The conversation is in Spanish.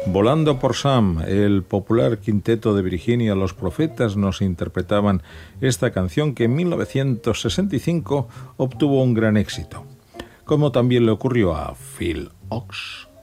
Volando por Sam, el popular quinteto de Virginia, Los Profetas, nos interpretaban esta canción que en 1965 obtuvo un gran éxito, como también le ocurrió a Phil Ochs.